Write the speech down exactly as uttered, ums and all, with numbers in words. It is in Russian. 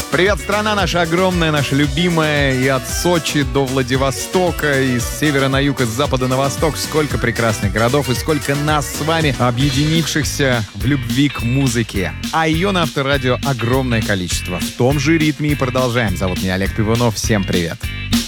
Привет, страна наша огромная, наша любимая. И от Сочи до Владивостока, и с севера на юг, и с запада на восток. Сколько прекрасных городов и сколько нас с вами, объединившихся в любви к музыке. А ее на Авторадио огромное количество. В том же ритме и продолжаем. Зовут меня Олег Пивунов. Всем привет.